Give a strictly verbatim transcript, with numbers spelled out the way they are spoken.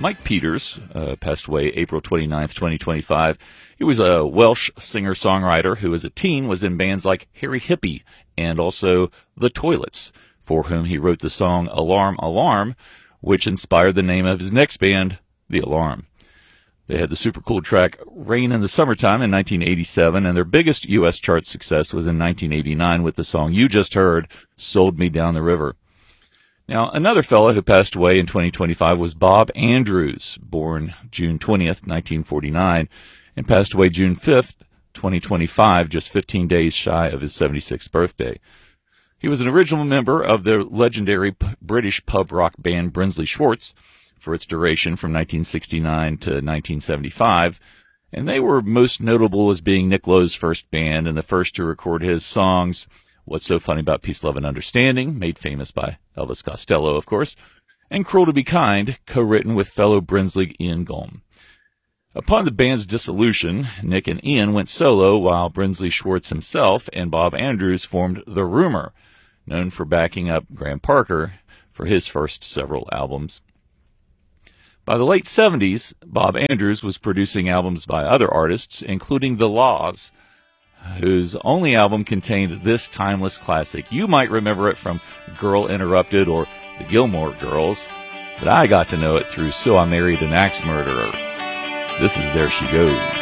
Mike Peters uh, passed away April twenty-ninth, twenty twenty-five. He was a Welsh singer-songwriter who, as a teen, was in bands like Harry Hippie and also The Toilets, for whom he wrote the song Alarm, Alarm, which inspired the name of his next band, The Alarm. They had the super cool track Rain in the Summertime in nineteen eighty-seven, and their biggest U S chart success was in nineteen eighty-nine with the song you just heard, Sold Me Down the River. Now, another fellow who passed away in twenty twenty-five was Bob Andrews, born June twentieth, nineteen forty-nine, and passed away June fifth, twenty twenty-five, just fifteen days shy of his seventy-sixth birthday. He was an original member of the legendary British pub rock band Brinsley Schwarz for its duration from nineteen sixty-nine to nineteen seventy-five, and they were most notable as being Nick Lowe's first band and the first to record his songs What's So Funny About Peace, Love, and Understanding, made famous by Elvis Costello, of course, and Cruel to Be Kind, co-written with fellow Brinsley Ian Gulm. Upon the band's dissolution, Nick and Ian went solo, while Brinsley Schwarz himself and Bob Andrews formed The Rumor, known for backing up Graham Parker for his first several albums. By the late seventies, Bob Andrews was producing albums by other artists, including The Laws, whose only album contained this timeless classic. You might remember it from Girl Interrupted or The Gilmore Girls, but I got to know it through So I Married an Axe Murderer. This is There She Goes.